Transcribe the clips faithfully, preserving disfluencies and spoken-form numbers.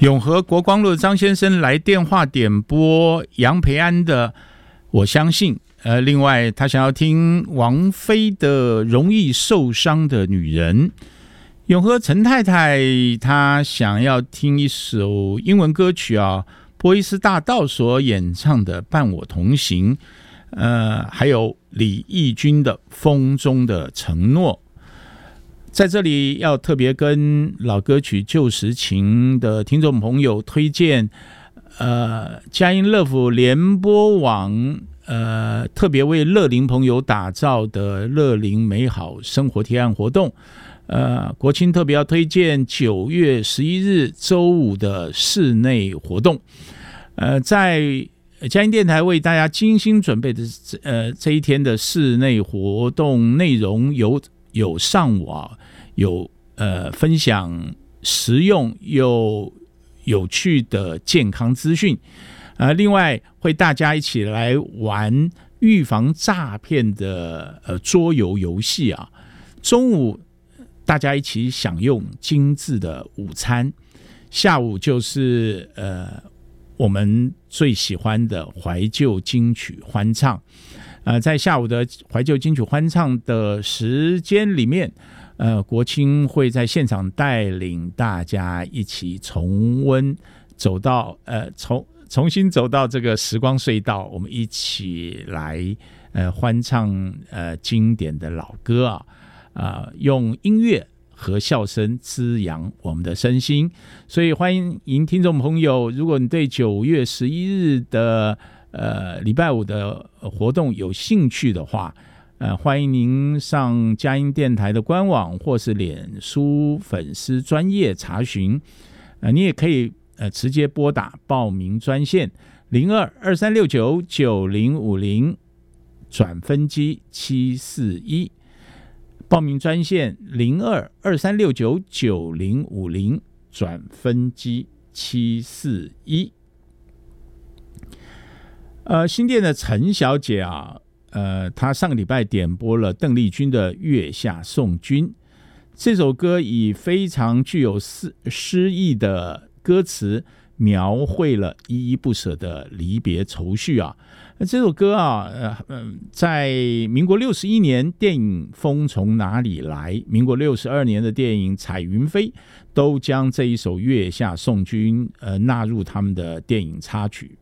永和国光路张先生来电话点播杨培安的《我相信》，呃，另外他想要听王菲的《容易受伤的女人》。永和陈太太她想要听一首英文歌曲啊，波伊斯大道所演唱的《伴我同行》，呃，还有李翊君的《风中的承诺》。在这里要特别跟老歌曲旧时情的听众朋友推荐，呃，佳音乐府联播网呃特别为乐龄朋友打造的乐龄美好生活提案活动。呃，国庆特别要推荐九月十一日周五的室内活动。呃，在佳音电台为大家精心准备的呃这一天的室内活动内容有有上网，有呃分享实用又有趣的健康资讯，呃，另外会大家一起来玩预防诈骗的呃桌游游戏啊。中午大家一起享用精致的午餐，下午就是呃我们最喜欢的怀旧金曲欢唱。呃，在下午的怀旧金曲欢唱的时间里面，呃，国青会在现场带领大家一起重温，走到呃重重新走到这个时光隧道，我们一起来呃欢唱呃经典的老歌啊，啊、呃，用音乐和笑声滋养我们的身心。所以欢迎听众朋友，如果你对九月十一日的呃，礼拜五的活动有兴趣的话，呃，欢迎您上佳音电台的官网或是脸书粉丝专页查询。呃，你也可以呃直接拨打报名专线零二二三六九九零五零转分机七四一，报名专线零二二三六九九零五零转分机七四一。呃，新店的陈小姐啊，呃，她上个礼拜点播了邓丽君的《月下送君》这首歌，以非常具有诗意的歌词描绘了依依不舍的离别愁绪啊。这首歌啊，呃，在民国六十一年电影《风从哪里来》，民国六十二年的电影《彩云飞》都将这一首《月下送君》呃纳入他们的电影插曲。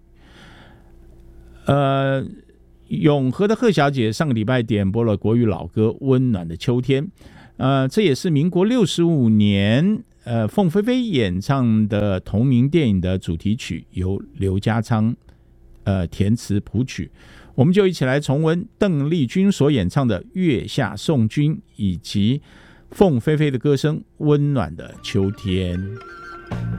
呃，永和的贺小姐上个礼拜点播了国语老歌《温暖的秋天》，呃，这也是民国六十五年呃凤飞飞演唱的同名电影的主题曲，由刘家昌呃填词谱曲。我们就一起来重温邓丽君所演唱的《月下送君》，以及凤飞飞的歌声《温暖的秋天》。